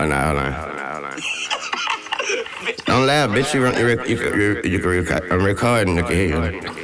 Hold on. Don't laugh, bitch. You can record. I'm recording. I can hear you.